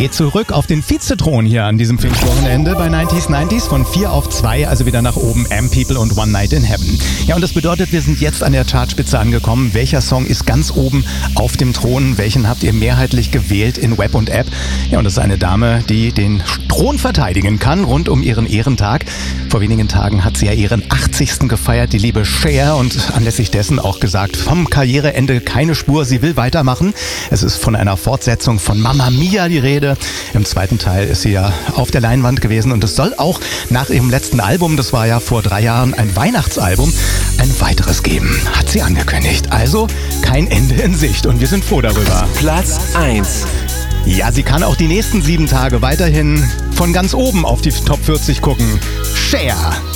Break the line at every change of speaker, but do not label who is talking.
geht zurück auf den Vizethron hier an diesem Pfingstwochenende bei 90s von 4 auf 2, also wieder nach oben. Am People und One Night in Heaven. Ja, und das bedeutet, wir sind jetzt an der Chartspitze angekommen. Welcher Song ist ganz oben auf dem Thron? Welchen habt ihr mehrheitlich gewählt in Web und App? Ja, und das ist eine Dame, die den Thron verteidigen kann rund um ihren Ehrentag. Vor wenigen Tagen hat sie ja ihren 80. gefeiert, die liebe Cher, und anlässlich dessen auch gesagt, vom Karriereende keine Spur, sie will weitermachen. Es ist von einer Fortsetzung von Mamma Mia die Rede. Im zweiten Teil ist sie ja auf der Leinwand gewesen und es soll auch nach ihrem letzten Album, das war ja vor 3 Jahren ein Weihnachtsalbum, ein weiteres geben, hat sie angekündigt. Also kein Ende in Sicht und wir sind froh darüber.
Platz 1.
Ja, sie kann auch die nächsten 7 Tage weiterhin von ganz oben auf die Top 40 gucken. Cher.